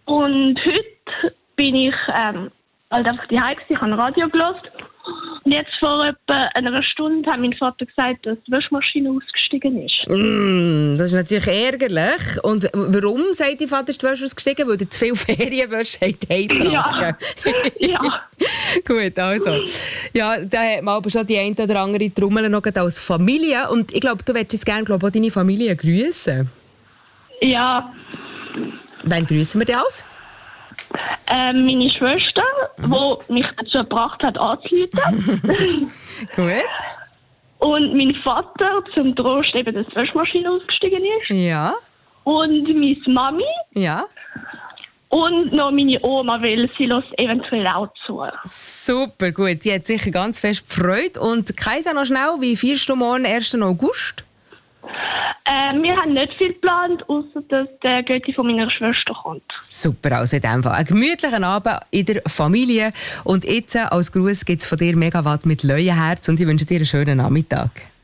Und heute bin ich halt einfach daheim gewesen, ich habe Radio gehört. Und jetzt vor etwa einer Stunde hat mein Vater gesagt, dass die Waschmaschine ausgestiegen ist. Das ist natürlich ärgerlich. Und warum, sagt dein Vater, ist die Wäsche ausgestiegen? Weil er zu viel Ferienwäsche heimgebracht. Ja. Gut, also. Ja, da hat man aber schon die eine oder andere Trommel noch als Familie. Und ich glaube, du würdest jetzt gerne auch deine Familie grüßen. Ja. Wann grüßen wir dich aus? Meine Schwester, die mich dazu gebracht hat, anzurufen. Gut. Und mein Vater, zum Trost eben, dass die Waschmaschine ausgestiegen ist. Ja. Und meine Mami. Ja. Und noch meine Oma, weil sie lässt eventuell auch zu. Super, gut. Die hat sicher ganz fest gefreut. Und Kaisa, noch schnell, wie feierst du morgen 1. August? Wir haben nicht viel geplant, außer dass der Götti von meiner Schwester kommt. Super, also in dem Fall. Einen gemütlichen Abend in der Familie. Und jetzt als Gruß gibt es von dir Megawatt mit Leuenherz und ich wünsche dir einen schönen Nachmittag.